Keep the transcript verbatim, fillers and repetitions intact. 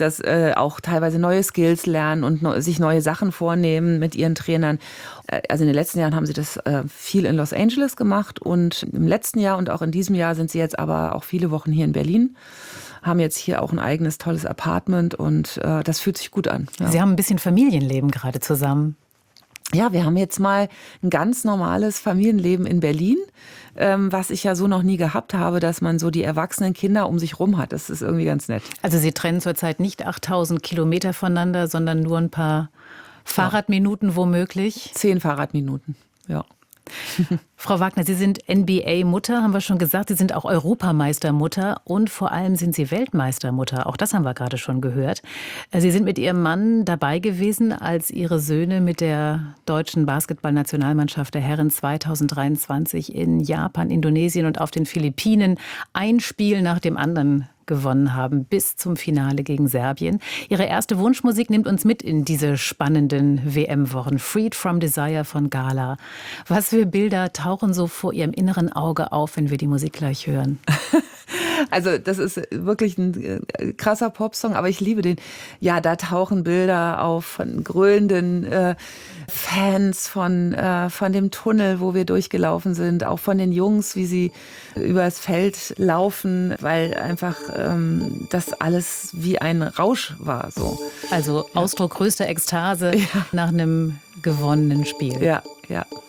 dass äh, auch teilweise neue Skills lernen und no, sich neue Sachen vornehmen mit ihren Trainern. Äh, also in den letzten Jahren haben sie das äh, viel in Los Angeles gemacht und im letzten Jahr und auch in diesem Jahr sind sie jetzt aber auch viele Wochen hier in Berlin, haben jetzt hier auch ein eigenes tolles Apartment und äh, das fühlt sich gut an. Ja. Sie haben ein bisschen Familienleben gerade zusammen. Ja, wir haben jetzt mal ein ganz normales Familienleben in Berlin, ähm, was ich ja so noch nie gehabt habe, dass man so die erwachsenen Kinder um sich rum hat. Das ist irgendwie ganz nett. Also Sie trennen zurzeit nicht achttausend Kilometer voneinander, sondern nur ein paar Fahrradminuten ja. womöglich? Zehn Fahrradminuten, ja. Frau Wagner, Sie sind N B A-Mutter, haben wir schon gesagt. Sie sind auch Europameistermutter und vor allem sind Sie Weltmeistermutter. Auch das haben wir gerade schon gehört. Sie sind mit Ihrem Mann dabei gewesen, als Ihre Söhne mit der deutschen Basketballnationalmannschaft der Herren zweitausenddreiundzwanzig in Japan, Indonesien und auf den Philippinen ein Spiel nach dem anderen gewonnen haben, bis zum Finale gegen Serbien. Ihre erste Wunschmusik nimmt uns mit in diese spannenden W M-Wochen. Freed from Desire von Gala. Was für Bilder tauchen so vor Ihrem inneren Auge auf, wenn wir die Musik gleich hören? Also das ist wirklich ein krasser Popsong, aber ich liebe den. Ja, da tauchen Bilder auf von grölenden äh, Fans, von, äh, von dem Tunnel, wo wir durchgelaufen sind, auch von den Jungs, wie sie übers Feld laufen, weil einfach ähm, das alles wie ein Rausch war. So. Also Ausdruck größter Ekstase ja. nach einem gewonnenen Spiel. Ja, ja.